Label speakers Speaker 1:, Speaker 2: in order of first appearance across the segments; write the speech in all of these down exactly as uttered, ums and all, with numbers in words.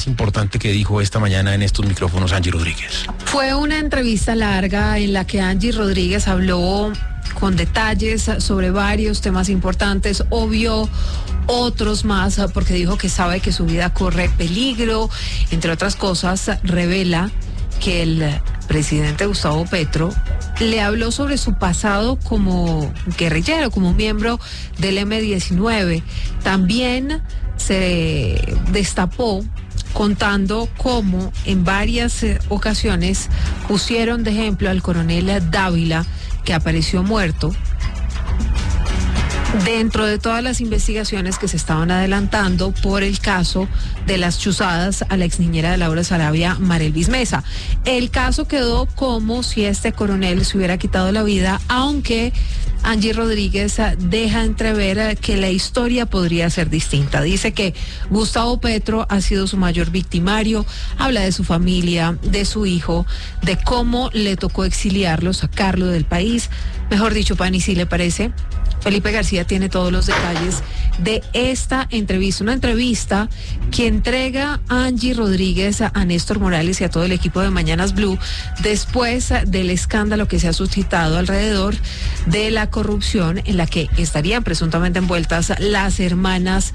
Speaker 1: más importante que dijo esta mañana en estos micrófonos Angie Rodríguez?
Speaker 2: Fue una entrevista larga en la que Angie Rodríguez habló con detalles sobre varios temas importantes, obvio otros más, porque dijo que sabe que su vida corre peligro. Entre otras cosas, revela que el presidente Gustavo Petro le habló sobre su pasado como guerrillero, como miembro del eme diecinueve. También se destapó contando cómo en varias eh, ocasiones pusieron de ejemplo al coronel Dávila, que apareció muerto, dentro de todas las investigaciones que se estaban adelantando por el caso de las chuzadas a la exniñera de Laura Sarabia, Marelvis Mesa. El caso quedó como si este coronel se hubiera quitado la vida, aunque Angie Rodríguez deja entrever que la historia podría ser distinta. Dice que Gustavo Petro ha sido su mayor victimario, habla de su familia, de su hijo, de cómo le tocó exiliarlo, sacarlo del país. Mejor dicho, Pani, si le parece, Felipe García tiene todos los detalles de esta entrevista, una entrevista que entrega Angie Rodríguez a Néstor Morales y a todo el equipo de Mañanas Blue después del escándalo que se ha suscitado alrededor de la corrupción en la que estarían presuntamente envueltas las hermanas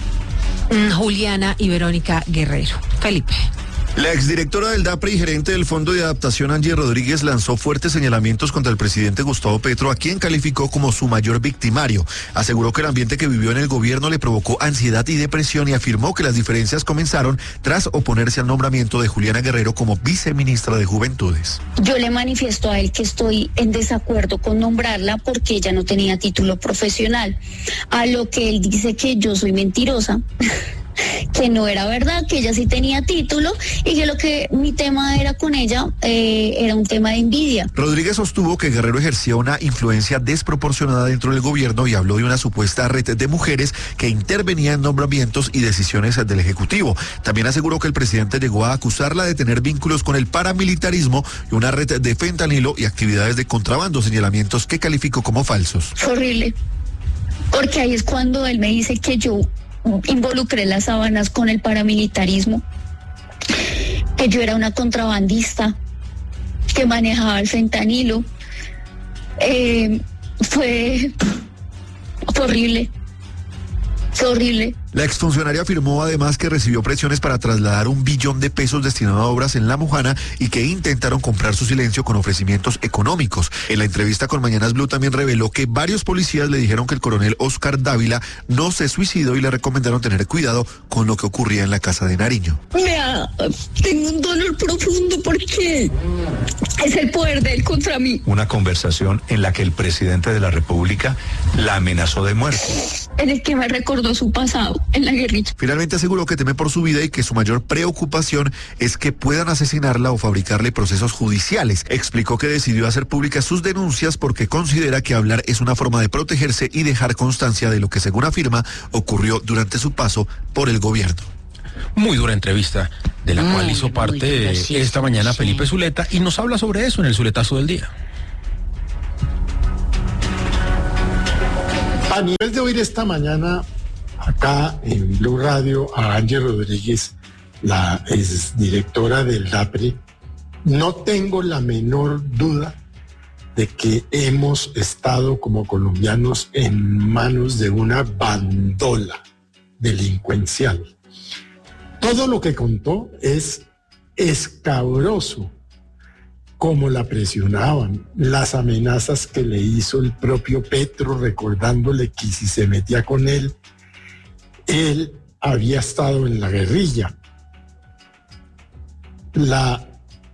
Speaker 2: Juliana y Verónica Guerrero. Felipe.
Speaker 3: La exdirectora del DAPRE y gerente del Fondo de Adaptación, Angie Rodríguez, lanzó fuertes señalamientos contra el presidente Gustavo Petro, a quien calificó como su mayor victimario. Aseguró que el ambiente que vivió en el gobierno le provocó ansiedad y depresión y afirmó que las diferencias comenzaron tras oponerse al nombramiento de Juliana Guerrero como viceministra de Juventudes.
Speaker 4: Yo le manifiesto a él que estoy en desacuerdo con nombrarla porque ella no tenía título profesional, a lo que él dice que yo soy mentirosa. Que no era verdad, que ella sí tenía título y que lo que mi tema era con ella eh, era un tema de envidia.
Speaker 3: Rodríguez sostuvo que Guerrero ejercía una influencia desproporcionada dentro del gobierno y habló de una supuesta red de mujeres que intervenía en nombramientos y decisiones del Ejecutivo. También aseguró que el presidente llegó a acusarla de tener vínculos con el paramilitarismo y una red de fentanilo y actividades de contrabando, señalamientos que calificó como falsos.
Speaker 4: Fue horrible, porque ahí es cuando él me dice que yo involucré las sábanas con el paramilitarismo, que yo era una contrabandista, que manejaba el fentanilo. Eh, fue, fue horrible, fue horrible.
Speaker 3: La exfuncionaria afirmó además que recibió presiones para trasladar un billón de pesos destinado a obras en La Mojana y que intentaron comprar su silencio con ofrecimientos económicos. En la entrevista con Mañanas Blue también reveló que varios policías le dijeron que el coronel Oscar Dávila no se suicidó y le recomendaron tener cuidado con lo que ocurría en la casa de Nariño.
Speaker 4: Mira, tengo un dolor profundo porque es el poder de él contra mí.
Speaker 5: Una conversación en la que el presidente de la República la amenazó de muerte.
Speaker 4: En el que me recordó su pasado en la guerrilla.
Speaker 3: Finalmente aseguró que teme por su vida y que su mayor preocupación es que puedan asesinarla o fabricarle procesos judiciales. Explicó que decidió hacer públicas sus denuncias porque considera que hablar es una forma de protegerse y dejar constancia de lo que, según afirma, ocurrió durante su paso por el gobierno.
Speaker 1: Muy dura entrevista, de la
Speaker 6: Muy,
Speaker 1: cual hizo
Speaker 6: muy
Speaker 1: parte
Speaker 6: dura, sí,
Speaker 1: esta mañana
Speaker 6: sí.
Speaker 1: Felipe Zuleta y nos habla sobre eso en el Zuletazo del Día.
Speaker 7: A nivel de oír esta mañana acá en Blue Radio a Angie Rodríguez, la exdirectora del DAPRE, no tengo la menor duda de que hemos estado como colombianos en manos de una bandola delincuencial. Todo lo que contó es escabroso, cómo la presionaban, las amenazas que le hizo el propio Petro, recordándole que si se metía con él, él había estado en la guerrilla. La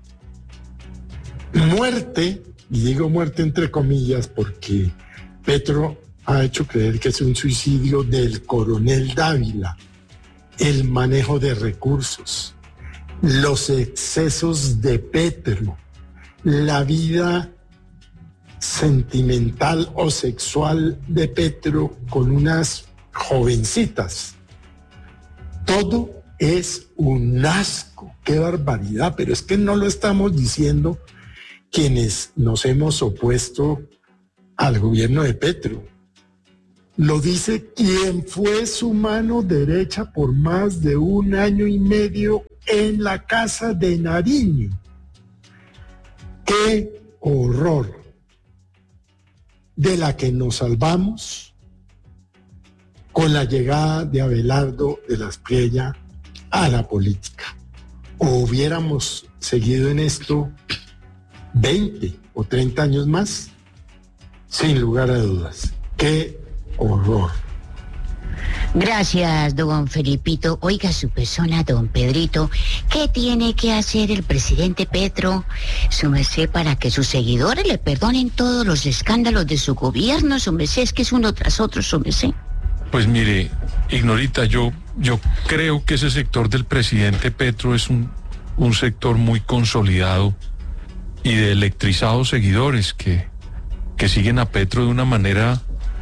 Speaker 7: muerte, y digo muerte entre comillas porque Petro ha hecho creer que es un suicidio del coronel Dávila, el manejo de recursos, los excesos de Petro, la vida sentimental o sexual de Petro con unas jovencitas. Todo es un asco, qué barbaridad, pero es que no lo estamos diciendo quienes nos hemos opuesto al gobierno de Petro. Lo dice quien fue su mano derecha por más de un año y medio en la casa de Nariño. ¡Qué horror! De la que nos salvamos con la llegada de Abelardo de la Espriella a la política. O hubiéramos seguido en esto veinte o treinta años más, sin lugar a dudas. ¡Qué horror!
Speaker 6: Gracias, don Felipito. Oiga, su persona, don Pedrito, ¿qué tiene que hacer el presidente Petro, su merced, para que sus seguidores le perdonen todos los escándalos de su gobierno, su merced? Es que es uno tras otro, su merced.
Speaker 8: Pues mire, Ignorita, yo, yo creo que ese sector del presidente Petro es un, un sector muy consolidado y de electrizados seguidores que, que siguen a Petro de una manera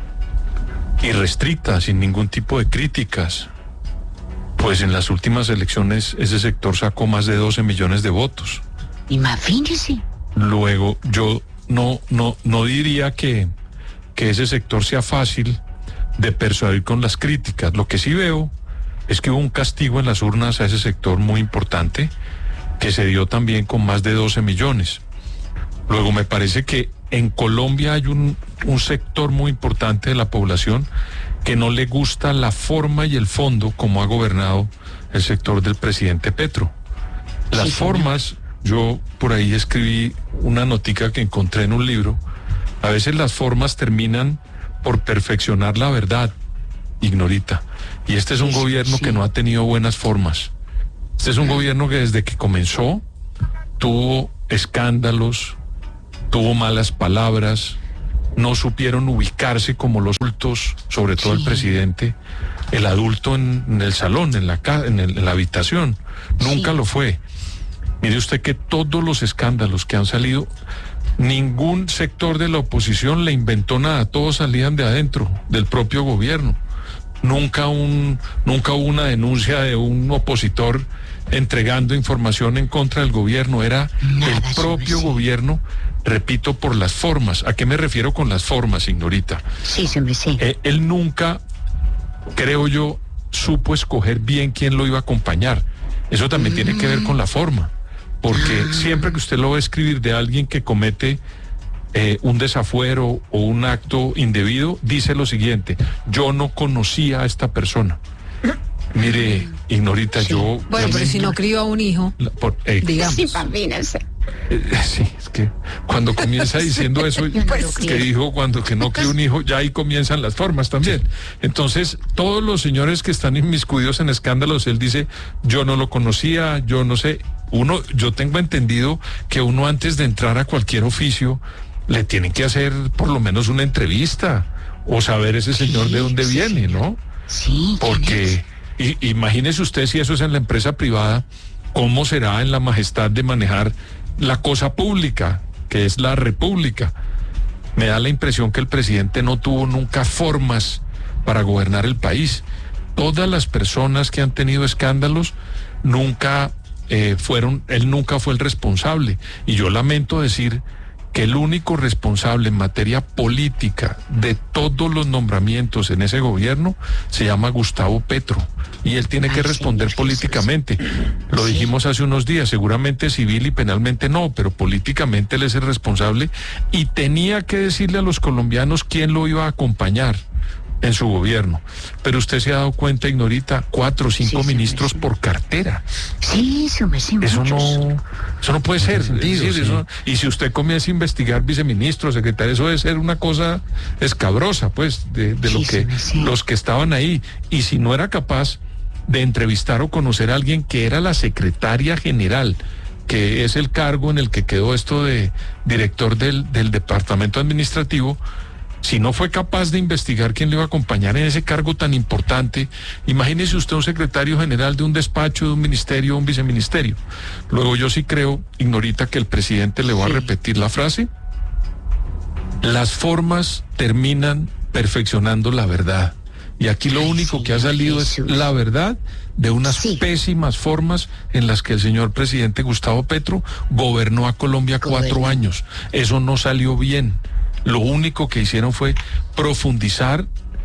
Speaker 8: irrestricta, sin ningún tipo de críticas. Pues en las últimas elecciones ese sector sacó más de doce millones de votos.
Speaker 6: Imagínese.
Speaker 8: Luego, yo no, no, no diría que, que ese sector sea fácil de persuadir con las críticas. Lo que sí veo es que hubo un castigo en las urnas a ese sector muy importante, que se dio también con más de doce millones. Luego me parece que en Colombia hay un, un sector muy importante de la población que no le gusta la forma y el fondo como ha gobernado el sector del presidente Petro. Las
Speaker 6: Sí,
Speaker 8: formas, yo por ahí escribí una notica que encontré en un libro, a veces las formas terminan por perfeccionar la verdad, Ignorita. Y este es un
Speaker 6: Sí,
Speaker 8: gobierno
Speaker 6: sí.
Speaker 8: que no ha tenido buenas formas. Este es un gobierno que desde que comenzó tuvo escándalos, tuvo malas palabras, no supieron ubicarse como los adultos, sobre todo
Speaker 6: Sí.
Speaker 8: el presidente, el adulto en, en el salón, en la, ca- en, el- en la habitación. Nunca
Speaker 6: Sí.
Speaker 8: lo fue. Mire usted que todos los escándalos que han salido, ningún sector de la oposición le inventó nada, todos salían de adentro, del propio gobierno. Nunca un, nunca hubo una denuncia de un opositor entregando información en contra del gobierno, era
Speaker 6: Nada,
Speaker 8: el propio
Speaker 6: sí.
Speaker 8: gobierno, repito, por las formas. ¿A qué me refiero con las formas, Ignorita?
Speaker 6: Sí, su merced.
Speaker 8: Eh, él nunca, creo yo, supo escoger bien quién lo iba a acompañar. Eso también
Speaker 6: Mm.
Speaker 8: tiene que ver con la forma, porque
Speaker 6: Ah.
Speaker 8: siempre que usted lo va a escribir de alguien que comete eh, un desafuero o un acto indebido, dice lo siguiente: yo no conocía a esta persona. Mire, Ignorita,
Speaker 6: Sí.
Speaker 8: yo...
Speaker 2: Bueno, pero si no crió a un hijo,
Speaker 8: la- por- eh,
Speaker 2: digamos.
Speaker 6: Sí, imagínese.
Speaker 8: eh, sí, es que cuando comienza diciendo eso,
Speaker 6: Yo no lo
Speaker 8: que
Speaker 6: creo.
Speaker 8: dijo cuando que no crió un hijo, ya ahí comienzan las formas también. Entonces, todos los señores que están inmiscuidos en escándalos, él dice, yo no lo conocía, yo no sé. Uno, yo tengo entendido que uno antes de entrar a cualquier oficio, le tienen que hacer por lo menos una entrevista o saber ese señor
Speaker 6: Sí,
Speaker 8: de dónde
Speaker 6: sí,
Speaker 8: viene,
Speaker 6: señor.
Speaker 8: ¿no?
Speaker 6: Sí.
Speaker 8: Porque i- imagínese usted si eso es en la empresa privada, ¿cómo será en la majestad de manejar la cosa pública, que es la república? Me da la impresión que el presidente no tuvo nunca formas para gobernar el país. Todas las personas que han tenido escándalos nunca eh, fueron, él nunca fue el responsable. Y yo lamento decir que el único responsable en materia política de todos los nombramientos en ese gobierno se llama Gustavo Petro, y él tiene
Speaker 6: Ay,
Speaker 8: que responder
Speaker 6: Señor Jesús.
Speaker 8: políticamente. Lo
Speaker 6: Sí.
Speaker 8: dijimos hace unos días, seguramente civil y penalmente no, pero políticamente él es el responsable y tenía que decirle a los colombianos quién lo iba a acompañar en su gobierno. Pero usted se ha dado cuenta, Ignorita, cuatro o cinco
Speaker 6: Sí, sí,
Speaker 8: ministros
Speaker 6: sí.
Speaker 8: por cartera.
Speaker 6: Sí, su merced.
Speaker 8: Eso
Speaker 6: muchos.
Speaker 8: no, eso no puede ser.
Speaker 1: tiene sentido,
Speaker 8: Es decir,
Speaker 1: sí.
Speaker 8: eso- y si usted comienza a investigar viceministros, secretarios, eso debe ser una cosa escabrosa, pues, de, de lo
Speaker 6: Sí,
Speaker 8: que
Speaker 6: sí, sí.
Speaker 8: los que estaban ahí. Y si no era capaz de entrevistar o conocer a alguien que era la secretaria general, que es el cargo en el que quedó esto de director del, del departamento administrativo, si no fue capaz de investigar quién le iba a acompañar en ese cargo tan importante, imagínese usted un secretario general de un despacho, de un ministerio, un viceministerio. Luego yo sí creo, Ignorita, que el presidente le va a
Speaker 6: Sí.
Speaker 8: repetir la frase: las formas terminan perfeccionando la verdad. Y aquí lo
Speaker 6: Ay,
Speaker 8: único que ha
Speaker 6: Señor
Speaker 8: salido es
Speaker 6: Jesús.
Speaker 8: la verdad de unas
Speaker 6: Sí.
Speaker 8: pésimas formas en las que el señor presidente Gustavo Petro gobernó a Colombia cuatro
Speaker 6: Gobernó.
Speaker 8: años. Eso no salió bien. Lo único que hicieron fue profundizar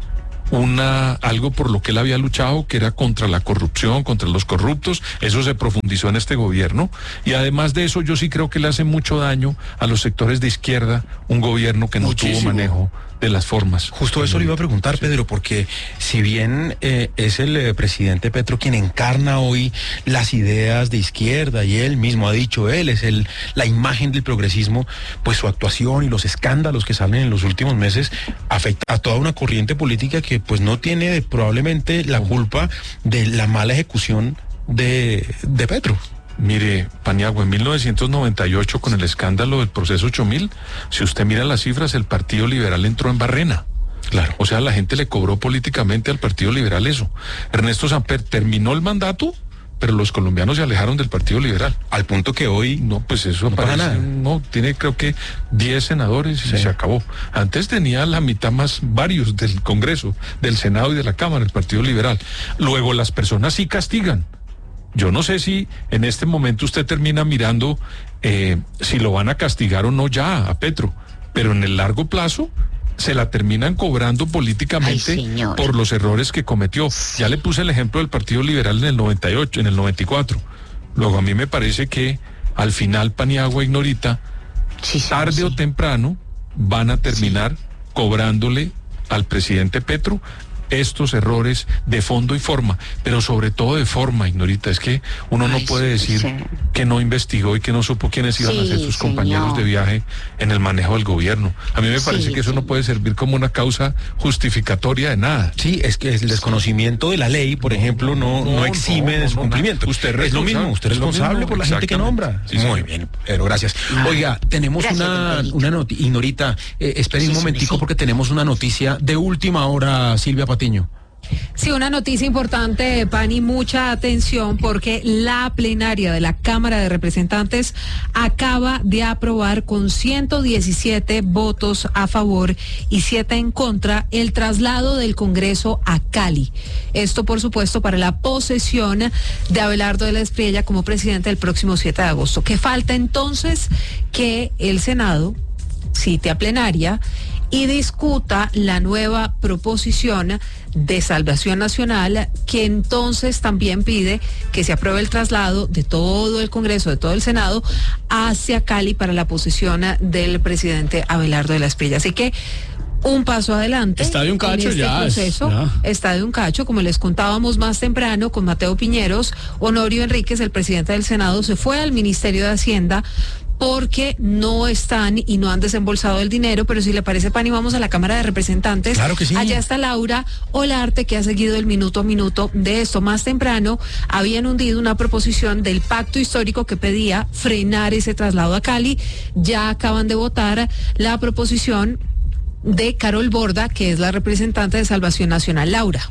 Speaker 8: una algo por lo que él había luchado, que era contra la corrupción, contra los corruptos. Eso se profundizó en este gobierno, y además de eso yo sí creo que le hace mucho daño a los sectores de izquierda un gobierno que no
Speaker 1: Muchísimo.
Speaker 8: tuvo manejo de las formas.
Speaker 1: Justo eso le iba a preguntar,
Speaker 8: Sí.
Speaker 1: Pedro, porque si bien eh, es el eh, presidente Petro quien encarna hoy las ideas de izquierda, y él mismo ha dicho, él es el la imagen del progresismo, pues su actuación y los escándalos que salen en los últimos meses afecta a toda una corriente política que pues no tiene probablemente la culpa de la mala ejecución de, de Petro.
Speaker 8: Mire, Paniagua, en mil novecientos noventa y ocho, con el escándalo del proceso ocho mil, si usted mira las cifras, el Partido Liberal entró en barrena.
Speaker 1: Claro.
Speaker 8: O sea, la gente le cobró políticamente al Partido Liberal eso. Ernesto Samper terminó el mandato, pero los colombianos se alejaron del Partido Liberal.
Speaker 1: Al punto que hoy
Speaker 8: No, pues eso
Speaker 1: No pasa
Speaker 8: parece-
Speaker 1: nada.
Speaker 8: no, tiene creo que diez senadores y
Speaker 1: Sí.
Speaker 8: se acabó. Antes tenía la mitad más varios del Congreso, del Senado y de la Cámara, el Partido Liberal. Luego las personas sí castigan. Yo no sé si en este momento usted termina mirando eh, si lo van a castigar o no ya a Petro, pero en el largo plazo se la terminan cobrando políticamente
Speaker 6: Ay, señor.
Speaker 8: por los errores que cometió. Ya le puse el ejemplo del Partido Liberal en el noventa y ocho, en el noventa y cuatro. Luego a mí me parece que al final Paniagua y Norita,
Speaker 6: Sí, sí,
Speaker 8: tarde
Speaker 6: sí.
Speaker 8: o temprano, van a terminar cobrándole al presidente Petro estos errores de fondo y forma, pero sobre todo de forma, Ignorita. Es que uno no
Speaker 6: Ay,
Speaker 8: puede
Speaker 6: sí,
Speaker 8: decir
Speaker 6: sí.
Speaker 8: que no investigó y que no supo quiénes iban a
Speaker 6: Sí,
Speaker 8: ser sus compañeros
Speaker 6: señor.
Speaker 8: de viaje en el manejo del gobierno. A mí me parece
Speaker 6: Sí,
Speaker 8: que eso no
Speaker 6: sí.
Speaker 8: puede servir como una causa justificatoria de nada.
Speaker 1: sí, es que el desconocimiento de la ley, por ejemplo, no, no,
Speaker 8: no,
Speaker 1: exime
Speaker 8: no,
Speaker 1: de su
Speaker 8: no,
Speaker 1: cumplimiento.
Speaker 8: no. Usted es
Speaker 1: es lo
Speaker 8: responsable,
Speaker 1: mismo, usted es
Speaker 8: es lo
Speaker 1: responsable
Speaker 8: mismo,
Speaker 1: por la gente que
Speaker 8: exactamente.
Speaker 1: nombra.
Speaker 8: Sí,
Speaker 1: Muy
Speaker 8: señor.
Speaker 1: bien, pero gracias. Oiga, tenemos
Speaker 6: Gracias,
Speaker 1: una,
Speaker 6: don Pedrito.
Speaker 1: una noticia, Ignorita, eh, espere un
Speaker 6: Sí, sí,
Speaker 1: momentico
Speaker 6: sí.
Speaker 1: porque tenemos una noticia de última hora, Silvia Patiño.
Speaker 2: Sí, una noticia importante, Pani, mucha atención, porque la plenaria de la Cámara de Representantes acaba de aprobar con ciento diecisiete votos a favor y siete en contra el traslado del Congreso a Cali. Esto, por supuesto, para la posesión de Abelardo de la Espriella como presidente el próximo siete de agosto. ¿Qué falta entonces? Que el Senado cite a plenaria y discuta la nueva proposición de Salvación Nacional, que entonces también pide que se apruebe el traslado de todo el Congreso, de todo el Senado, hacia Cali para la posesión del presidente Abelardo de la Espriella. Así que un paso adelante.
Speaker 9: Está de un cacho
Speaker 2: en este
Speaker 9: ya, es-
Speaker 2: proceso.
Speaker 9: ya.
Speaker 2: Está de un cacho, como les contábamos más temprano con Mateo Piñeros. Honorio Enríquez, el presidente del Senado, se fue al Ministerio de Hacienda porque no están y no han desembolsado el dinero, pero si le parece, Pani, vamos a la Cámara de Representantes.
Speaker 1: Claro que sí.
Speaker 2: Allá está Laura Olarte, que ha seguido el minuto a minuto de esto. Más temprano habían hundido una proposición del pacto histórico que pedía frenar ese traslado a Cali. Ya acaban de votar la proposición de Carol Borda, que es la representante de Salvación Nacional. Laura.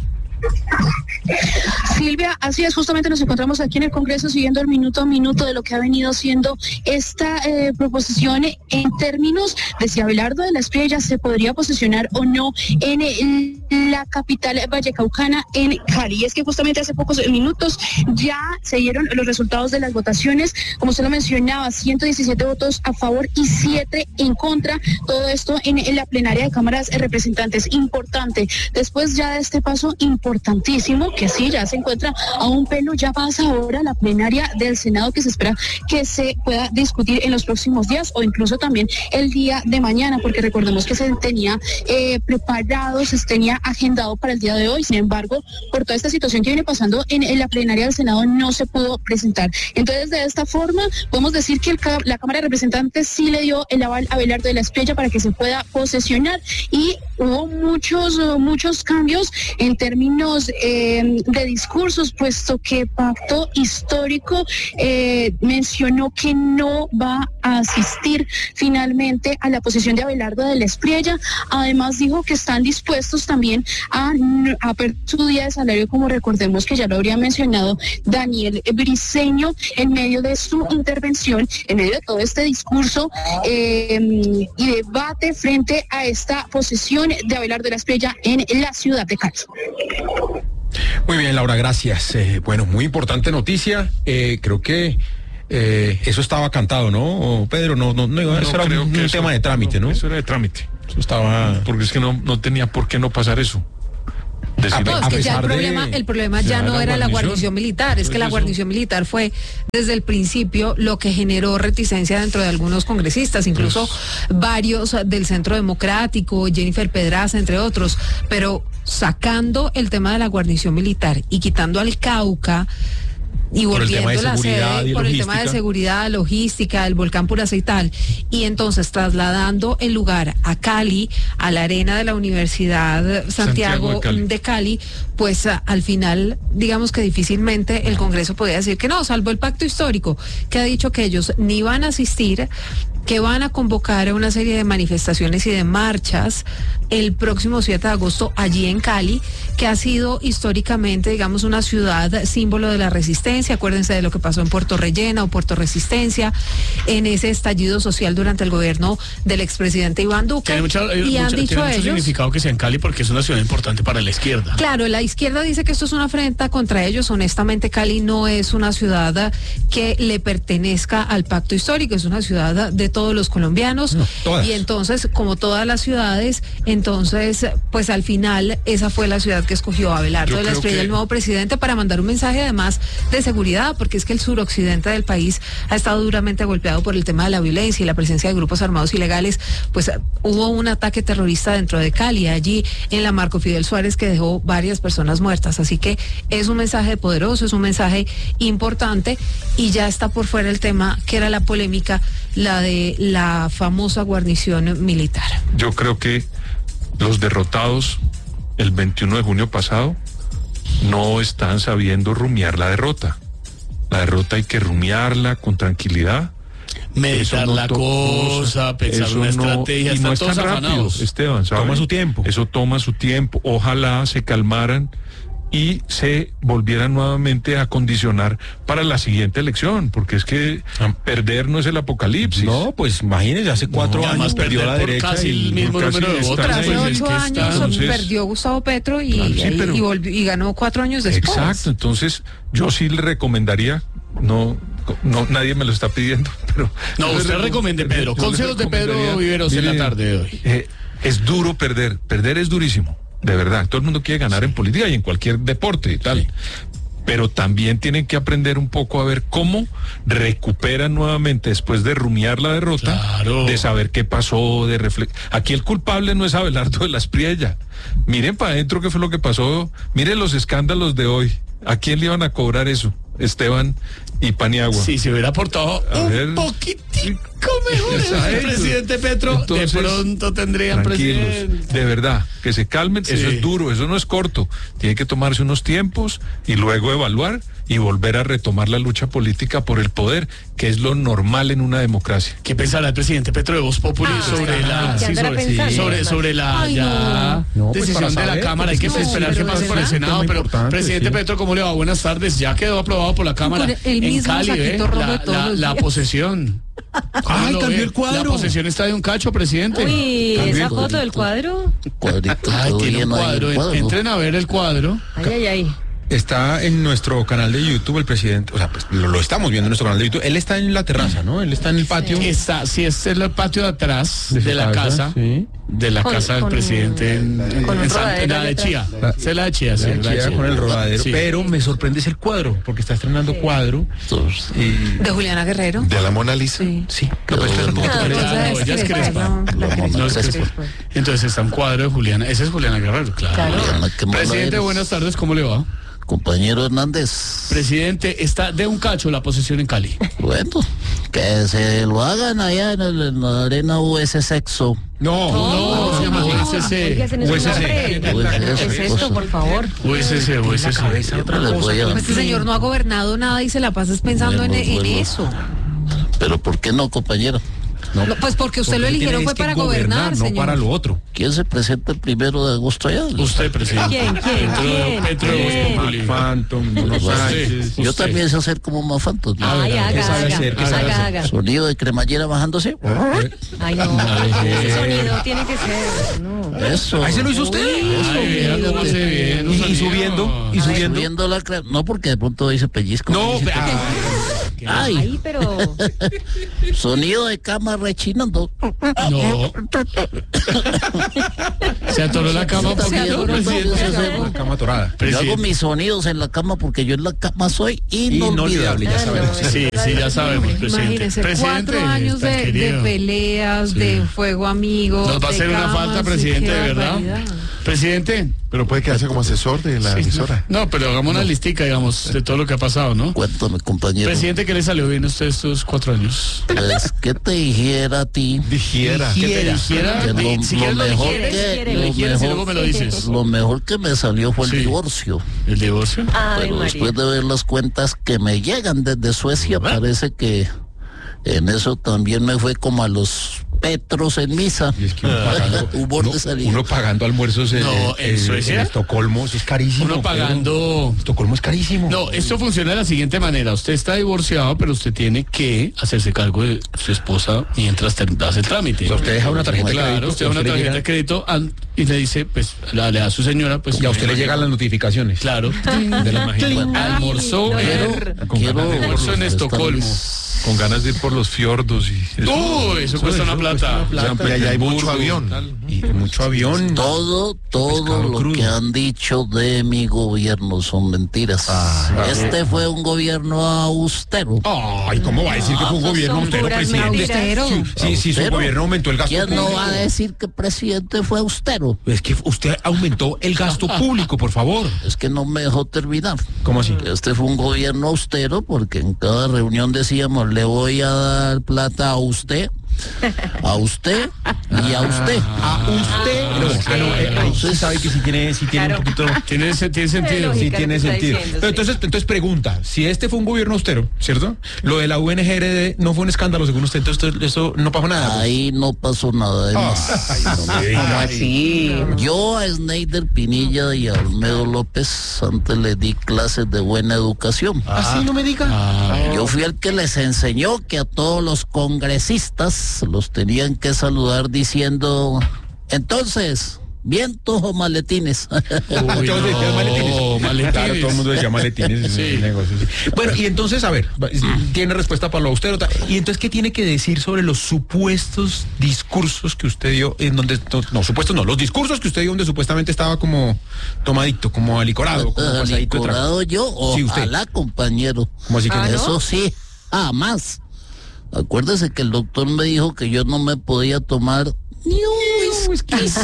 Speaker 10: Silvia, así es, justamente nos encontramos aquí en el Congreso siguiendo el minuto a minuto de lo que ha venido siendo esta eh, proposición en términos de si Abelardo de la Espriella se podría posesionar o no en eh, la capital vallecaucana, en Cali. Y es que justamente hace pocos minutos ya se dieron los resultados de las votaciones, como usted lo mencionaba, ciento diecisiete votos a favor y siete en contra, todo esto en, en la plenaria de cámaras de representantes. Importante, después ya de este paso importantísimo, que sí, ya se encuentra a un pelo, ya pasa ahora la plenaria del Senado, que se espera que se pueda discutir en los próximos días o incluso también el día de mañana, porque recordemos que se tenía eh, preparado, se tenía agendado para el día de hoy. Sin embargo, por toda esta situación que viene pasando en, en la plenaria del Senado, no se pudo presentar. Entonces, de esta forma, podemos decir que el, la Cámara de Representantes sí le dio el aval a Abelardo de la Espriella para que se pueda posesionar, y hubo muchos, muchos cambios en términos eh, de discursos, puesto que Pacto Histórico eh, mencionó que no va a asistir finalmente a la posesión de Abelardo de la Espriella. Además, dijo que están dispuestos también a, a perder su día de salario, como recordemos que ya lo habría mencionado Daniel Briceño en medio de su intervención, en medio de todo este discurso eh, y debate frente a esta posesión de Abelardo de la Espriella en la ciudad de Cali.
Speaker 1: Muy bien, Laura, gracias. Eh, bueno, muy importante noticia. Eh, creo que eh, eso estaba cantado, ¿no? O, Pedro, no, no, no, eso era
Speaker 8: creo
Speaker 1: un,
Speaker 8: que
Speaker 1: un
Speaker 8: eso-
Speaker 1: tema de trámite, ¿no?
Speaker 8: Eso era de trámite.
Speaker 1: Eso estaba...
Speaker 8: Porque es que no, no tenía por qué no pasar eso. Decir,
Speaker 2: No, es
Speaker 8: a
Speaker 2: que ya el
Speaker 8: pesar de-
Speaker 2: problema, el problema
Speaker 8: de
Speaker 2: ya no
Speaker 8: la
Speaker 2: era la
Speaker 8: guarnición.
Speaker 2: guarnición militar, es que la
Speaker 8: Pues eso-
Speaker 2: guarnición militar fue desde el principio lo que generó reticencia dentro de algunos congresistas, incluso varios del Centro Democrático, Jennifer Pedraza, entre otros, pero sacando el tema de la guarnición militar y quitando al Cauca y
Speaker 1: Por el
Speaker 2: volviendo
Speaker 1: tema de
Speaker 2: la
Speaker 1: seguridad
Speaker 2: sede
Speaker 1: y
Speaker 2: por el tema de
Speaker 1: logística.
Speaker 2: seguridad, logística, el volcán Puraceital, y entonces trasladando el lugar a Cali, a la arena de la Universidad Santiago,
Speaker 8: Santiago de Cali.
Speaker 2: de Cali, pues a- al final, digamos que difícilmente el Congreso podía decir que no, salvo el pacto histórico, que ha dicho que ellos ni van a asistir, que van a convocar a una serie de manifestaciones y de marchas el próximo siete de agosto allí en Cali, que ha sido históricamente, digamos, una ciudad símbolo de la resistencia. Acuérdense de lo que pasó en Puerto Rellena o Puerto Resistencia, en ese estallido social durante el gobierno del expresidente Iván Duque.
Speaker 9: Tiene, mucha, eh,
Speaker 2: y han
Speaker 9: mucha-
Speaker 2: dicho
Speaker 9: tiene mucho
Speaker 2: ellos,
Speaker 9: significado que sea en Cali porque es una ciudad importante para la izquierda.
Speaker 2: claro, la izquierda dice que esto es una afrenta contra ellos. Honestamente, Cali no es una ciudad que le pertenezca al pacto histórico, es una ciudad de todos los colombianos.
Speaker 1: No, todas.
Speaker 2: Y entonces, como todas las ciudades, entonces, pues al final, esa fue la ciudad que escogió Abelardo
Speaker 8: Yo
Speaker 2: de la
Speaker 8: creo
Speaker 2: Espriella,
Speaker 8: que-
Speaker 2: el nuevo presidente, para mandar un mensaje además de seguridad, porque es que el suroccidente del país ha estado duramente golpeado por el tema de la violencia y la presencia de grupos armados ilegales. Pues eh, hubo un ataque terrorista dentro de Cali, allí en la Marco Fidel Suárez, que dejó varias personas muertas. Así que es un mensaje poderoso, es un mensaje importante, y ya está por fuera el tema que era la polémica, la de la famosa guarnición militar.
Speaker 8: Yo creo que los derrotados el veintiuno de junio pasado no están sabiendo rumiar la derrota. La derrota hay que rumiarla con tranquilidad.
Speaker 9: Meditar
Speaker 8: Eso no
Speaker 9: la
Speaker 8: to-
Speaker 9: cosa, pensar
Speaker 8: eso
Speaker 9: una
Speaker 8: no-
Speaker 9: estrategia,
Speaker 8: y
Speaker 9: están
Speaker 8: no es
Speaker 9: todos
Speaker 8: tan rápido,
Speaker 9: afanados.
Speaker 8: Esteban, ¿sabe?
Speaker 1: Toma su tiempo.
Speaker 8: Eso toma su tiempo. Ojalá se calmaran y se volvieran nuevamente a condicionar para la siguiente elección, porque es que
Speaker 1: Ah.
Speaker 8: perder no es el apocalipsis.
Speaker 1: No, pues imagínese, hace cuatro
Speaker 9: y
Speaker 1: años
Speaker 9: además
Speaker 1: perdió
Speaker 9: perder
Speaker 1: la
Speaker 9: por
Speaker 1: derecha
Speaker 9: casi
Speaker 1: y
Speaker 9: el mismo
Speaker 8: casi
Speaker 9: número de
Speaker 8: está
Speaker 9: votos.
Speaker 2: Pero hace
Speaker 8: pues,
Speaker 9: pues, es
Speaker 2: ocho
Speaker 9: que
Speaker 2: años
Speaker 9: está-
Speaker 8: entonces-
Speaker 2: perdió Gustavo Petro y,
Speaker 8: Claro, sí,
Speaker 2: y-
Speaker 8: pero-
Speaker 2: y volvió- y ganó cuatro años después.
Speaker 8: Exacto, entonces yo sí le recomendaría, no, no nadie me lo está pidiendo, pero
Speaker 9: No,
Speaker 8: yo le
Speaker 9: usted
Speaker 8: recom-
Speaker 9: recomiende, Pedro.
Speaker 8: yo le
Speaker 9: Consejos de Pedro
Speaker 8: recomendaría,
Speaker 9: Viveros en la
Speaker 8: mire,
Speaker 9: tarde de hoy.
Speaker 8: eh, es duro perder, perder es durísimo, de verdad. Todo el mundo quiere ganar en política y en cualquier deporte y tal. Pero también tienen que aprender un poco a ver cómo recuperan nuevamente después de rumiar la derrota,
Speaker 9: Claro.
Speaker 8: de saber qué pasó, de reflejar. Aquí el culpable no es Abelardo de la Espriella. Miren para adentro qué fue lo que pasó. Miren los escándalos de hoy. ¿A quién le iban a cobrar eso? Esteban y Paniagua.
Speaker 9: Si se hubiera portado
Speaker 8: A
Speaker 9: un
Speaker 8: ver.
Speaker 9: poquitico mejor el
Speaker 8: Exacto.
Speaker 9: presidente Petro,
Speaker 8: Entonces,
Speaker 9: de pronto tendrían
Speaker 8: tranquilos,
Speaker 9: presidente.
Speaker 8: de verdad, que se calmen,
Speaker 9: Sí.
Speaker 8: eso es duro, eso no es corto, tiene que tomarse unos tiempos y luego evaluar y volver a retomar la lucha política por el poder, que es lo normal en una democracia.
Speaker 9: ¿Qué pensará el presidente Petro de Voz Populi
Speaker 2: Ah,
Speaker 9: sobre la
Speaker 2: ¿qué
Speaker 9: sí,
Speaker 2: andará
Speaker 9: sobre,
Speaker 2: pensando?
Speaker 9: sobre, sobre la
Speaker 2: Ay,
Speaker 9: ya
Speaker 1: no. No, pues
Speaker 9: decisión
Speaker 1: para
Speaker 9: de la
Speaker 1: saber,
Speaker 9: Cámara? Hay
Speaker 1: pues,
Speaker 9: que
Speaker 2: no,
Speaker 9: esperar
Speaker 2: pero
Speaker 9: qué pasa
Speaker 2: es
Speaker 9: por el
Speaker 2: un
Speaker 9: Senado,
Speaker 1: tema
Speaker 9: pero
Speaker 1: importante,
Speaker 9: presidente
Speaker 1: sí.
Speaker 9: Petro, ¿cómo le va? Buenas tardes. Ya quedó aprobado por la Cámara
Speaker 2: Con el
Speaker 9: en
Speaker 2: mismo
Speaker 9: Cali,
Speaker 2: saquito
Speaker 9: ¿eh?
Speaker 2: rojo de
Speaker 9: La,
Speaker 2: todos
Speaker 9: la,
Speaker 2: los
Speaker 9: la
Speaker 2: días.
Speaker 9: posesión. ¿Cómo
Speaker 1: Ay,
Speaker 9: lo
Speaker 1: cambió
Speaker 9: ve?
Speaker 1: el cuadro.
Speaker 9: La posesión está de un cacho, presidente.
Speaker 11: Uy,
Speaker 9: Cambió
Speaker 11: esa
Speaker 9: el-
Speaker 11: foto del cuadro.
Speaker 12: Cuadrito,
Speaker 9: Ay,
Speaker 12: todo
Speaker 9: tiene un
Speaker 12: lleno ahí
Speaker 9: cuadro.
Speaker 12: el cuadro.
Speaker 9: Entren a ver el cuadro.
Speaker 11: Ay, ay, ay.
Speaker 1: Está en nuestro canal de YouTube el presidente, o sea, pues lo, lo estamos viendo en nuestro canal de YouTube. Él está en la terraza, ¿no? Él está en el patio.
Speaker 9: Está, si este es el patio de atrás
Speaker 1: De
Speaker 9: de,
Speaker 1: su
Speaker 9: la
Speaker 1: casa,
Speaker 9: casa,
Speaker 1: sí.
Speaker 9: de la
Speaker 2: Con-
Speaker 9: casa del
Speaker 2: con-
Speaker 9: presidente en, en-
Speaker 11: con un
Speaker 9: en San-
Speaker 11: rodadero
Speaker 9: en la de
Speaker 11: detrás.
Speaker 9: Chía. Esa es la de Chía, sí,
Speaker 1: La
Speaker 9: la de
Speaker 1: chía
Speaker 9: Chía.
Speaker 1: con el rodadero,
Speaker 9: Sí.
Speaker 1: pero me sorprende es el cuadro, porque está estrenando cuadro
Speaker 12: Entonces,
Speaker 1: y
Speaker 2: De Juliana Guerrero.
Speaker 3: De la Mona Lisa.
Speaker 2: Sí.
Speaker 1: sí,
Speaker 12: Quedó
Speaker 1: no, pues,
Speaker 12: bueno.
Speaker 1: espera,
Speaker 11: Ah,
Speaker 1: espera,
Speaker 9: ya,
Speaker 1: espera.
Speaker 9: no, ella es crespa.
Speaker 2: no, la
Speaker 12: La
Speaker 2: crespa.
Speaker 12: Mona
Speaker 9: No, es
Speaker 12: Crespa.
Speaker 9: que- entonces está un cuadro de Juliana. Ese es Juliana Guerrero, claro.
Speaker 11: Claro.
Speaker 12: Juliana, qué mala
Speaker 9: Presidente,
Speaker 12: eres.
Speaker 9: buenas tardes, ¿cómo le va?
Speaker 12: Compañero Hernández.
Speaker 9: Presidente, está de un cacho la posesión en Cali.
Speaker 12: Bueno, que se lo hagan allá en, el- en la arena U S Sexo.
Speaker 1: No,
Speaker 9: No, se llama
Speaker 11: Oiga,
Speaker 9: U S C.
Speaker 11: ese no es
Speaker 1: U S C.
Speaker 11: un nombre.
Speaker 12: U S C,
Speaker 11: ¿Qué es esto, por favor?
Speaker 9: U S C, U S C.
Speaker 12: Siempre les voy a-
Speaker 2: Este señor no ha gobernado nada y se la pasa pensando en,
Speaker 12: Bueno,
Speaker 2: en
Speaker 12: bueno.
Speaker 2: eso.
Speaker 12: Pero ¿por qué no, compañero?
Speaker 1: no,
Speaker 2: No, pues porque usted lo
Speaker 1: porque
Speaker 2: eligieron
Speaker 1: tiene
Speaker 2: fue
Speaker 1: es que
Speaker 2: para gobernar,
Speaker 1: no
Speaker 2: señor.
Speaker 1: para lo otro.
Speaker 12: ¿Quién se presenta el primero de agosto allá?
Speaker 9: Usted, presidente.
Speaker 11: ¿Quién, quién,
Speaker 9: Petro,
Speaker 11: quién?
Speaker 9: Petro de Voz
Speaker 11: ¿Quién?
Speaker 9: Populi.
Speaker 1: Phantom, Bruno
Speaker 12: Bueno,
Speaker 1: Sánchez.
Speaker 12: Yo
Speaker 9: usted.
Speaker 12: también sé hacer como más fantasma.
Speaker 11: Ay,
Speaker 1: ¿qué
Speaker 11: haga,
Speaker 1: sabe
Speaker 11: haga,
Speaker 1: hacer? ¿Qué sabe
Speaker 11: haga,
Speaker 1: hacer?
Speaker 11: haga.
Speaker 12: Sonido de cremallera bajándose.
Speaker 11: Ay, no, ese sonido tiene que ser, no.
Speaker 12: Eso.
Speaker 1: Ahí se lo hizo usted.
Speaker 9: Ay, vea cómo se viene un
Speaker 1: Y, y
Speaker 9: sonido.
Speaker 1: subiendo, y
Speaker 11: A ver.
Speaker 1: subiendo.
Speaker 12: Subiendo la cre- No, porque de pronto dice pellizco.
Speaker 1: No,
Speaker 12: Dice-
Speaker 1: ah,
Speaker 12: Ay, Ay,
Speaker 11: Ay, pero.
Speaker 12: sonido de cama rechinando.
Speaker 9: No. Se atoró la cama
Speaker 12: Yo
Speaker 9: porque
Speaker 12: también,
Speaker 9: no,
Speaker 12: yo
Speaker 9: presidente.
Speaker 12: sé hacer-
Speaker 1: Una cama atorada.
Speaker 12: Yo hago
Speaker 9: Presidente.
Speaker 12: mis sonidos en la cama porque yo en la cama soy inolvidable.
Speaker 1: Inolvidable, ya sabemos.
Speaker 9: Sí, sí, ya sabemos, presidente.
Speaker 2: Imagínense,
Speaker 9: Presidente,
Speaker 2: cuatro años
Speaker 9: tan
Speaker 2: de, de
Speaker 9: querido.
Speaker 2: peleas, de fuego amigo.
Speaker 9: Nos va a
Speaker 2: de
Speaker 9: hacer una
Speaker 2: camas,
Speaker 9: falta,
Speaker 2: y
Speaker 9: presidente,
Speaker 2: qué
Speaker 9: de verdad.
Speaker 2: barbaridad.
Speaker 9: Presidente.
Speaker 3: Pero puede quedarse como asesor de la
Speaker 9: Sí,
Speaker 3: emisora.
Speaker 9: No, pero hagamos una listica, digamos, de todo lo que ha pasado, ¿no?
Speaker 12: Cuéntame, compañero.
Speaker 9: Presidente, ¿qué le salió bien a usted estos cuatro años?
Speaker 12: Pues, ¿qué te dijera a ti?
Speaker 3: Dijera.
Speaker 9: Que te dijera,
Speaker 12: Que lo,
Speaker 9: di- si
Speaker 12: lo
Speaker 9: quieres lo
Speaker 12: mejor
Speaker 9: dijieres,
Speaker 12: que,
Speaker 9: lo
Speaker 12: lo
Speaker 9: dijieres y luego me
Speaker 12: mejor,
Speaker 9: lo dices.
Speaker 12: lo mejor que me salió fue el
Speaker 9: Sí.
Speaker 12: divorcio.
Speaker 9: ¿El divorcio?
Speaker 11: Ay,
Speaker 12: Pero
Speaker 11: María.
Speaker 12: después de ver las cuentas que me llegan desde Suecia, parece que en eso también me fue como a los Petros en misa.
Speaker 1: Y es que uno pagando,
Speaker 12: Humor
Speaker 1: uno-
Speaker 12: de salida.
Speaker 1: uno pagando almuerzos en,
Speaker 9: No, ¿en
Speaker 1: en-
Speaker 9: Suecia?
Speaker 1: en Estocolmo, eso es carísimo.
Speaker 9: Uno pagando.
Speaker 1: Pedro. Estocolmo es carísimo.
Speaker 9: No, esto funciona de la siguiente manera. Usted está divorciado, pero usted tiene que hacerse cargo de su esposa mientras te hace el trámite.
Speaker 1: O sea, usted deja una tarjeta de
Speaker 9: Claro,
Speaker 1: crédito,
Speaker 9: usted da una
Speaker 1: usted le
Speaker 9: tarjeta
Speaker 1: llega-
Speaker 9: de crédito an- y le dice, pues, la, le da a su señora, pues.
Speaker 1: Y a usted le llegan las notificaciones.
Speaker 9: Claro, de la imagen. Almorzó
Speaker 12: Quiero,
Speaker 9: en,
Speaker 12: quiero
Speaker 9: almuerzo en Estocolmo.
Speaker 1: Con ganas de ir por los fiordos y
Speaker 9: ¡Uy! Eso cuesta una plata.
Speaker 3: Y allá hay mucho avión.
Speaker 1: Y mucho avión.
Speaker 12: Todo, todo
Speaker 1: Pescado
Speaker 12: lo
Speaker 1: crudo.
Speaker 12: que han dicho de mi gobierno son mentiras. Este fue un gobierno austero.
Speaker 1: Ay, ¿cómo va a decir que fue un
Speaker 11: Son
Speaker 1: gobierno austero,
Speaker 11: puras
Speaker 1: presidente?
Speaker 11: mentiras.
Speaker 1: Sí, sí, sí, su
Speaker 12: Austero.
Speaker 1: gobierno aumentó el gasto
Speaker 12: ¿Quién no
Speaker 1: público.
Speaker 12: va a decir que el presidente fue austero?
Speaker 1: Es que usted aumentó el gasto público, por favor.
Speaker 12: Es que no me dejó terminar.
Speaker 1: ¿Cómo así?
Speaker 12: Este fue un gobierno austero porque en cada reunión decíamos, le voy a dar plata a usted, a usted y a usted.
Speaker 1: A usted. No, ah, no, eh, ahí usted sabe que sí tiene, sí tiene
Speaker 11: Claro.
Speaker 1: un poquito.
Speaker 9: Tiene, ese- tiene sentido.
Speaker 11: lógica.
Speaker 1: Sí
Speaker 11: lo
Speaker 1: tiene
Speaker 11: que está
Speaker 1: sentido.
Speaker 11: diciendo,
Speaker 1: Pero
Speaker 11: sí.
Speaker 1: entonces, entonces pregunta, si este fue un gobierno austero, ¿cierto? Lo de la U N G R D no fue un escándalo según usted, entonces esto, esto no pasó nada. pues.
Speaker 12: Ahí no pasó nada de más.
Speaker 1: Ay, no me diga.
Speaker 11: así?
Speaker 12: Yo a Sneider Pinilla y a Olmedo López antes les di clases de buena educación.
Speaker 1: Así no me diga.
Speaker 12: Yo fui el que les enseñó que a todos los congresistas los tenían que saludar diciendo, entonces, vientos o maletines.
Speaker 9: Uy,
Speaker 1: Entonces, decía maletines.
Speaker 9: no, maletines.
Speaker 1: Claro, todo el mundo decía maletines. en
Speaker 9: Sí.
Speaker 1: el negocio, sí. Bueno, y entonces, a ver, tiene respuesta para lo austero. ta- Y entonces, ¿qué tiene que decir sobre los supuestos discursos que usted dio, en donde, no, no, supuestos no, los discursos que usted dio donde supuestamente estaba como tomadito, como alicorado, como pasadito de trago?
Speaker 12: Alicorado yo,
Speaker 1: Sí, usted.
Speaker 12: ojalá, compañero.
Speaker 1: ¿Cómo así que
Speaker 11: Ah,
Speaker 1: no?
Speaker 11: ¿no?
Speaker 12: Eso sí, jamás. Acuérdese que el doctor me dijo que yo no me podía tomar ni un whiskycito.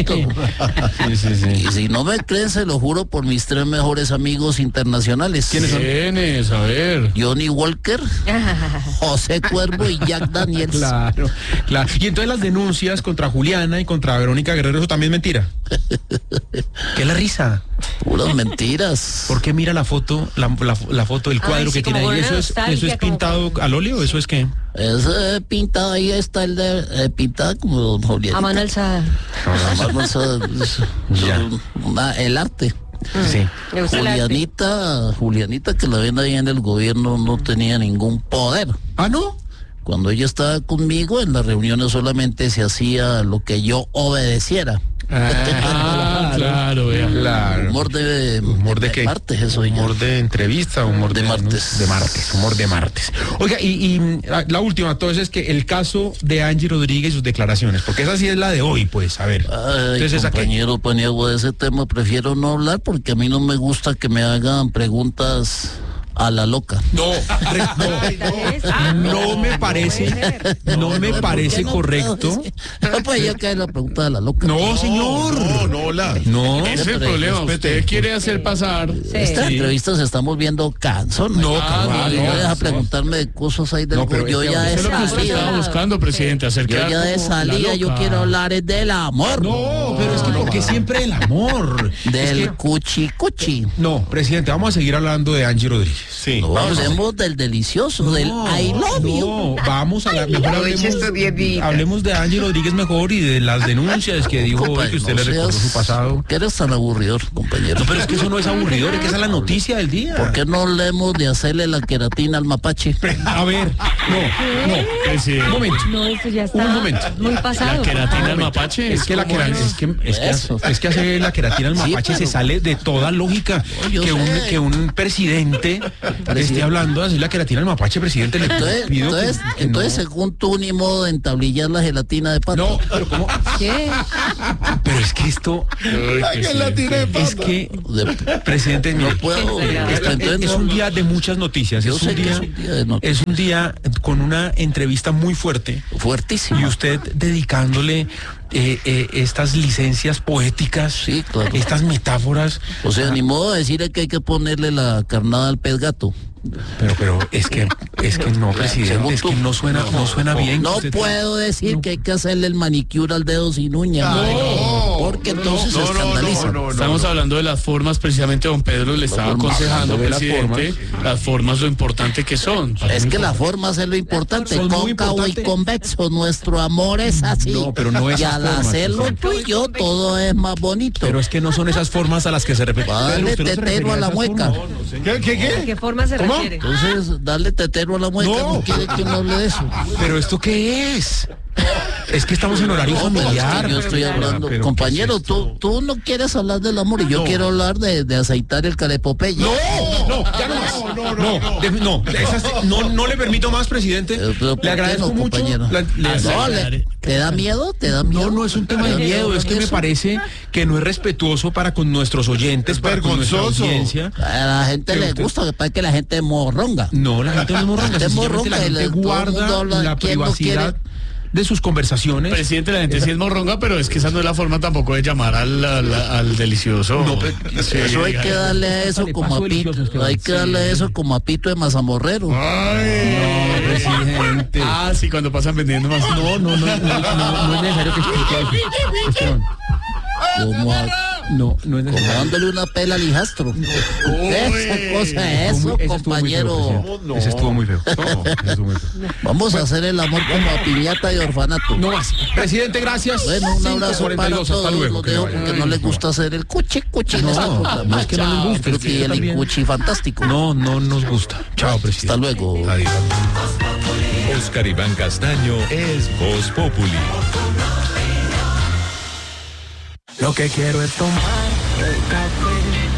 Speaker 1: Sí, sí, sí.
Speaker 12: Y si no me creen, se lo juro por mis tres mejores amigos internacionales.
Speaker 1: ¿Quiénes son?
Speaker 9: ¿Quiénes? A ver.
Speaker 12: Johnny Walker, José Cuervo y Jack Daniels.
Speaker 1: Claro, claro. Y entonces las denuncias contra Juliana y contra Verónica Guerrero, eso también es mentira. ¿Qué es la risa?
Speaker 12: Puras mentiras.
Speaker 1: ¿Por qué mira la foto, la, la- la foto del cuadro
Speaker 11: Ay, sí,
Speaker 1: que tiene
Speaker 11: como
Speaker 1: ahí?
Speaker 11: una
Speaker 1: ¿Eso es,
Speaker 11: nostalgia,
Speaker 1: eso es
Speaker 11: como
Speaker 1: pintado
Speaker 11: con-
Speaker 1: al óleo o eso es qué?
Speaker 12: Es eh, pintado, ahí está el de eh, pintada como Julianita.
Speaker 11: A mano alzada.
Speaker 12: A mano alzada, es-
Speaker 1: Ya.
Speaker 12: una- el arte.
Speaker 1: Sí.
Speaker 11: Le gusta el arte.
Speaker 12: Julianita, Julianita que la ven ahí en el gobierno no tenía ningún poder.
Speaker 1: Ah, ¿no?
Speaker 12: Cuando ella estaba conmigo en las reuniones solamente se hacía lo que yo obedeciera.
Speaker 9: Ah, claro, vea.
Speaker 1: Claro.
Speaker 12: Humor de,
Speaker 1: ¿Humor de qué?
Speaker 12: martes, eso ya.
Speaker 1: Humor de entrevista, humor de,
Speaker 12: De martes.
Speaker 1: De martes, humor de martes. Oiga, y, y la, la última, entonces, que el caso de Angie Rodríguez y sus declaraciones, porque esa sí es la de hoy, pues, a ver.
Speaker 12: Ay,
Speaker 1: Entonces, ¿esa qué?
Speaker 12: compañero Paniagua, de ese tema prefiero no hablar porque a mí no me gusta que me hagan preguntas a la loca.
Speaker 1: No, re- no, no me parece, no me parece
Speaker 12: no
Speaker 1: correcto.
Speaker 12: No puede ya caer la pregunta a la loca.
Speaker 1: No, señor.
Speaker 3: No, no, la.
Speaker 1: No.
Speaker 9: Ese es el
Speaker 12: pero
Speaker 9: problema.
Speaker 12: respete.
Speaker 9: Usted quiere hacer pasar.
Speaker 12: Esta
Speaker 1: Sí.
Speaker 12: entrevista se estamos viendo cansón.
Speaker 1: No,
Speaker 9: Ah,
Speaker 1: cabal,
Speaker 9: no
Speaker 12: No
Speaker 9: digas,
Speaker 12: deja
Speaker 9: no.
Speaker 12: preguntarme de cosas ahí del
Speaker 1: No, pero
Speaker 12: go- yo
Speaker 1: es que
Speaker 12: ya
Speaker 1: eso
Speaker 12: de
Speaker 9: Eso es lo que usted
Speaker 12: salida.
Speaker 9: estaba buscando, presidente,
Speaker 12: Yo
Speaker 9: acercar
Speaker 12: ya de
Speaker 9: como la
Speaker 12: salida, yo
Speaker 9: loca.
Speaker 12: quiero hablar es del amor.
Speaker 1: No, pero es que porque siempre el amor. Es
Speaker 12: Del
Speaker 1: que-
Speaker 12: cuchi cuchi.
Speaker 1: no, presidente, vamos a seguir hablando de Angie Rodríguez.
Speaker 3: Sí.
Speaker 12: No hablemos del delicioso, del I love you.
Speaker 1: No, vamos a la mejor hablemos,
Speaker 11: estos diez días.
Speaker 1: hablemos de Angie Rodríguez mejor y de las denuncias que dijo hoy
Speaker 12: Compa,
Speaker 1: que usted
Speaker 12: no
Speaker 1: le recordó
Speaker 12: seas-
Speaker 1: su pasado.
Speaker 12: Que eres tan aburridor, compañero.
Speaker 1: No, pero es que eso no es aburridor, es que esa es la noticia del día.
Speaker 12: ¿Por qué no hablemos de hacerle la queratina al mapache?
Speaker 1: A ver, no, no,
Speaker 9: Presidente.
Speaker 1: un momento.
Speaker 11: No, eso ya está
Speaker 1: Un momento.
Speaker 11: muy pasado.
Speaker 9: La queratina al mapache.
Speaker 1: Es que la
Speaker 9: como
Speaker 1: queratina,
Speaker 9: es.
Speaker 1: es que, es que,
Speaker 12: Eso.
Speaker 1: es que hace la queratina al
Speaker 12: Sí,
Speaker 1: mapache se
Speaker 12: pero-
Speaker 1: sale de toda lógica.
Speaker 12: No, yo
Speaker 1: que, un,
Speaker 12: sé.
Speaker 1: que un presidente esté hablando de hacer la queratina al mapache, presidente, le
Speaker 12: Entonces,
Speaker 1: pido que-
Speaker 12: entonces,
Speaker 1: que
Speaker 12: entonces
Speaker 1: no.
Speaker 12: según tú, ni modo de entablillar la gelatina de pato.
Speaker 1: No, pero ¿cómo?
Speaker 11: ¿Qué?
Speaker 1: Pero es que esto, es que,
Speaker 12: De-
Speaker 1: presidente,
Speaker 12: no
Speaker 1: mire,
Speaker 12: puedo.
Speaker 1: es,
Speaker 12: entonces
Speaker 1: es
Speaker 12: no-
Speaker 1: un día de muchas noticias.
Speaker 12: Yo
Speaker 1: Es un,
Speaker 12: sé que
Speaker 1: día,
Speaker 12: es un día de noticias.
Speaker 1: es un día con una entrevista muy fuerte.
Speaker 12: Fuertísimo.
Speaker 1: Y usted dedicándole eh, eh, estas licencias poéticas,
Speaker 12: Sí, claro.
Speaker 1: estas metáforas.
Speaker 12: O sea, ni modo de decir que hay que ponerle la carnada al pez gato.
Speaker 1: Pero, pero es que, es que no, presidente,
Speaker 12: Según
Speaker 1: es
Speaker 12: tú.
Speaker 1: que no suena, no suena bien.
Speaker 12: No
Speaker 1: Usted-
Speaker 12: puedo decir que hay que hacerle el manicure al dedo sin uña.
Speaker 9: No.
Speaker 12: Porque entonces se
Speaker 9: No, no,
Speaker 12: escandaliza.
Speaker 9: no, no, Estamos hablando de las formas, precisamente don Pedro le estaba
Speaker 12: formas.
Speaker 9: aconsejando,
Speaker 1: De las
Speaker 9: presidente, las formas, lo importante que son.
Speaker 12: Es que la forma es lo importante,
Speaker 1: Son muy
Speaker 12: cóncavo y
Speaker 1: importante.
Speaker 12: convexo, nuestro amor es así.
Speaker 1: No, pero no
Speaker 12: y
Speaker 1: esas
Speaker 12: al
Speaker 1: formas,
Speaker 12: hacerlo
Speaker 1: presidente.
Speaker 12: tú y yo, todo es más bonito.
Speaker 1: Pero es que no son esas formas a las que se refiere.
Speaker 12: Dale
Speaker 1: Usted no se
Speaker 12: tetero
Speaker 1: refería
Speaker 12: a la
Speaker 1: esas
Speaker 12: mueca.
Speaker 1: formas.
Speaker 7: ¿Qué, qué, qué?
Speaker 11: ¿A qué forma se
Speaker 1: ¿Cómo?
Speaker 11: refiere?
Speaker 12: Entonces, darle tetero a la mueca,
Speaker 1: No.
Speaker 12: no, quiere que uno hable de eso.
Speaker 1: Pero ¿esto qué es? Es que estamos en horario
Speaker 12: No, pero es que
Speaker 1: familiar.
Speaker 12: yo estoy hablando,
Speaker 1: Pero,
Speaker 12: compañero,
Speaker 1: ¿qué es esto?
Speaker 12: tú, tú no quieres hablar del amor y yo
Speaker 1: No.
Speaker 12: quiero hablar de, de aceitar el calepopeye.
Speaker 1: No, no, ya no más. No, no, de- no, esas- no, no le permito más, presidente.
Speaker 12: Pero, pero, ¿por
Speaker 1: Le
Speaker 12: qué
Speaker 1: agradezco
Speaker 12: no,
Speaker 1: mucho.
Speaker 12: compañero?
Speaker 1: La- le-
Speaker 12: Ah, no, le- ¿te da miedo? ¿Te da miedo?
Speaker 1: No, no es un tema de
Speaker 12: ¿Te da
Speaker 1: miedo, es que me
Speaker 12: eso?
Speaker 1: parece que no es respetuoso para con nuestros oyentes, para con nuestra
Speaker 7: vergonzoso.
Speaker 1: audiencia.
Speaker 12: A la gente
Speaker 1: Que
Speaker 12: le
Speaker 1: usted-
Speaker 12: gusta, que parece que la gente es morronga.
Speaker 1: No, la gente no es morronga,
Speaker 12: La gente es
Speaker 1: sencillamente la
Speaker 12: morronga y
Speaker 1: gente
Speaker 12: le- todo el
Speaker 1: guarda
Speaker 12: mundo habla de
Speaker 1: la
Speaker 12: quién no
Speaker 1: privacidad
Speaker 12: quiere.
Speaker 1: de sus conversaciones.
Speaker 9: Presidente, la gente sí es morronga, pero es que esa no es la forma tampoco de llamar al, al, al delicioso.
Speaker 1: No, pero-
Speaker 9: Sí,
Speaker 12: Eso hay que darle a eso
Speaker 1: Le
Speaker 12: como
Speaker 1: paso
Speaker 12: a pito,
Speaker 1: delicioso, Esteban.
Speaker 12: hay que darle a eso como a pito de mazamorrero.
Speaker 9: Ay.
Speaker 1: No, presidente.
Speaker 9: Ah, sí, cuando pasan vendiendo más.
Speaker 1: No, no, no, no, no, no es necesario que explique eso. Esteban,
Speaker 12: Como, a-
Speaker 1: no, no es
Speaker 12: como
Speaker 1: necesario.
Speaker 12: dándole una pela al hijastro. Esa cosa es
Speaker 1: Estuvo
Speaker 12: eso,
Speaker 1: muy- ese estuvo muy feo,
Speaker 12: compañero.
Speaker 1: presidente. Ese estuvo muy feo. Ese estuvo muy feo.
Speaker 12: Vamos a hacer el amor como a piñata y orfanato.
Speaker 1: No más. Presidente, gracias.
Speaker 12: Bueno, un abrazo
Speaker 1: cinco cuarenta y
Speaker 12: para
Speaker 1: dos,
Speaker 12: todos.
Speaker 1: hasta luego.
Speaker 12: Los
Speaker 1: que le
Speaker 12: dejo
Speaker 1: vaya
Speaker 12: porque
Speaker 1: bien.
Speaker 12: no les gusta hacer el cuchi cuchi en
Speaker 1: No,
Speaker 12: esta programa.
Speaker 1: no es que no les
Speaker 12: Chao,
Speaker 1: guste, es que
Speaker 12: Fruti, el
Speaker 1: también-
Speaker 12: cuchi fantástico.
Speaker 1: No, no nos gusta. Chao, presidente.
Speaker 12: Hasta luego.
Speaker 1: Adiós.
Speaker 13: Oscar Iván Castaño es Voz Populi.
Speaker 14: Lo que quiero es tomar café